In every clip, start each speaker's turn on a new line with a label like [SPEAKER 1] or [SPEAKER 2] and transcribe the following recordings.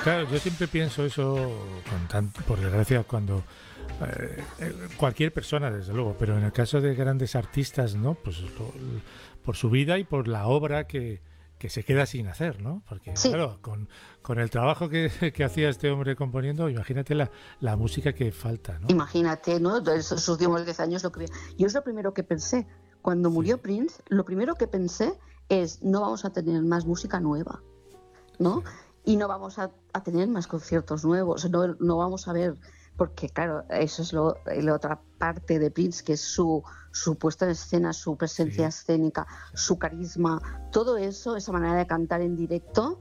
[SPEAKER 1] Claro, yo siempre pienso eso, por desgracia, cuando cualquier persona, desde luego, pero en el caso de grandes artistas, ¿no? Pues por su vida y por la obra que se queda sin hacer, ¿no? Porque,
[SPEAKER 2] Sí,
[SPEAKER 1] claro, con el trabajo que hacía este hombre componiendo, imagínate la música que falta, ¿no?
[SPEAKER 2] imagínate, ¿no? De esos últimos 10 años lo que... Yo es lo primero que pensé. Cuando
[SPEAKER 1] Sí,
[SPEAKER 2] murió Prince, lo primero que pensé es, no vamos a tener más música nueva,
[SPEAKER 1] sí,
[SPEAKER 2] ¿no? Y no vamos a tener más conciertos nuevos, no vamos a ver, porque claro, eso es la otra parte de Prince, que es su puesta en escena, su presencia
[SPEAKER 1] sí,
[SPEAKER 2] escénica,
[SPEAKER 1] sí.
[SPEAKER 2] su carisma, todo eso, esa manera de cantar en directo,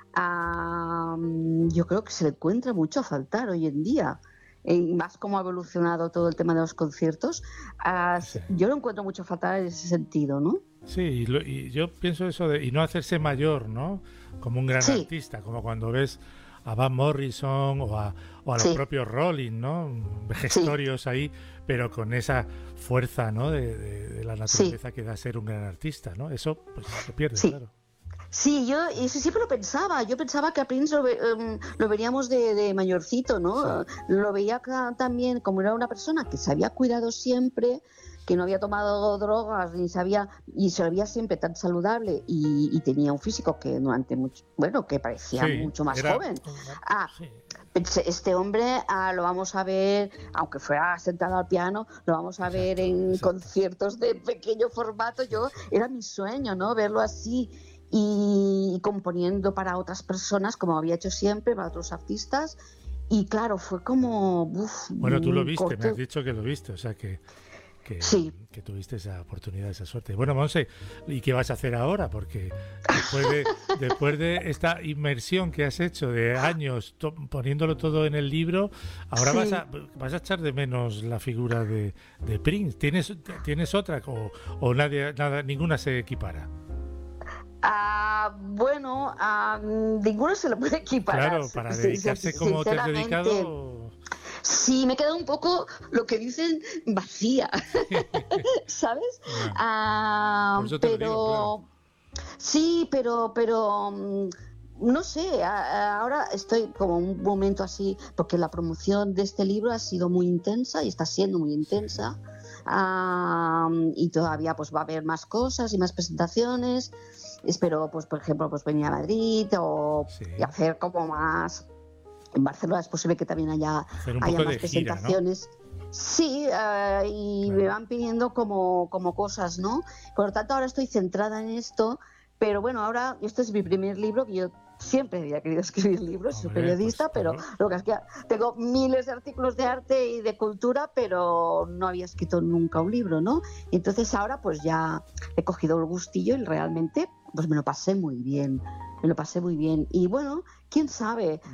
[SPEAKER 2] yo creo que se le encuentra mucho a faltar hoy en día. Y más cómo ha evolucionado todo el tema de los conciertos,
[SPEAKER 1] Sí.
[SPEAKER 2] yo lo encuentro mucho a faltar en ese sentido, ¿no?
[SPEAKER 1] Sí, y yo pienso eso de y no hacerse mayor, ¿no? Como un gran
[SPEAKER 2] Sí,
[SPEAKER 1] artista, como cuando ves a Van Morrison o a los
[SPEAKER 2] sí,
[SPEAKER 1] propios Rolling, ¿no?
[SPEAKER 2] sí,
[SPEAKER 1] Vejestorios ahí, pero con esa fuerza, ¿no? De la
[SPEAKER 2] sí,
[SPEAKER 1] naturaleza que da ser un gran artista, ¿no? Eso pues se pierde,
[SPEAKER 2] sí.
[SPEAKER 1] claro.
[SPEAKER 2] Sí, yo eso siempre lo pensaba. Yo pensaba que a Prince lo veríamos de mayorcito, ¿no?
[SPEAKER 1] Sí,
[SPEAKER 2] Lo veía también como era una persona que se había cuidado siempre, que no había tomado drogas ni sabía y se lo veía siempre tan saludable y tenía un físico que durante mucho, bueno, que parecía
[SPEAKER 1] sí,
[SPEAKER 2] mucho más
[SPEAKER 1] era,
[SPEAKER 2] joven. Ah,
[SPEAKER 1] sí,
[SPEAKER 2] pensé, este hombre lo vamos a ver, aunque fuera sentado al piano, lo vamos a ver
[SPEAKER 1] exacto,
[SPEAKER 2] en
[SPEAKER 1] exacto.
[SPEAKER 2] conciertos de pequeño formato.
[SPEAKER 1] Sí,
[SPEAKER 2] Yo
[SPEAKER 1] sí.
[SPEAKER 2] era mi sueño, ¿no? Verlo así y componiendo para otras personas, como había hecho siempre, para otros artistas. Y claro, fue como
[SPEAKER 1] Bueno, tú lo
[SPEAKER 2] un
[SPEAKER 1] viste, me has
[SPEAKER 2] corte.
[SPEAKER 1] dicho que lo viste, o sea
[SPEAKER 2] Sí.
[SPEAKER 1] que tuviste esa oportunidad, esa suerte. Bueno, Monse, ¿y qué vas a hacer ahora? Porque después de esta inmersión que has hecho de años poniéndolo todo en el libro, ahora
[SPEAKER 2] Sí.
[SPEAKER 1] vas a echar de menos la figura de Prince. ¿Tienes otra o nadie, nada, ninguna se equipara?
[SPEAKER 2] Bueno, ninguno se lo puede equiparar,
[SPEAKER 1] Claro, para dedicarse como te has
[SPEAKER 2] sinceramente.
[SPEAKER 1] dedicado.
[SPEAKER 2] Sí, me queda un poco lo que dicen vacía, ¿sabes?
[SPEAKER 1] Ya, por eso te lo digo, claro.
[SPEAKER 2] Pero sí, no sé, ahora estoy como un momento así, porque la promoción de este libro ha sido muy intensa y está siendo muy
[SPEAKER 1] Sí,
[SPEAKER 2] intensa. Y todavía pues va a haber más cosas y más presentaciones. Espero, pues, por ejemplo, pues venir a Madrid y
[SPEAKER 1] sí.
[SPEAKER 2] hacer como más. En Barcelona es posible que también
[SPEAKER 1] Hacer un
[SPEAKER 2] haya
[SPEAKER 1] poco
[SPEAKER 2] más
[SPEAKER 1] de gira, ¿no?
[SPEAKER 2] presentaciones. Sí, y me
[SPEAKER 1] Claro.
[SPEAKER 2] van pidiendo como cosas, ¿no? Por lo tanto, ahora estoy centrada en esto, pero bueno, ahora este es mi primer libro, que yo siempre había querido escribir libros, soy
[SPEAKER 1] Hombre,
[SPEAKER 2] periodista, pero lo que es que tengo miles de artículos de arte y de cultura, pero no había escrito nunca un libro, ¿no? Y entonces ahora pues ya he cogido el gustillo y realmente pues me lo pasé muy bien, me lo pasé muy bien. Y bueno, quién sabe,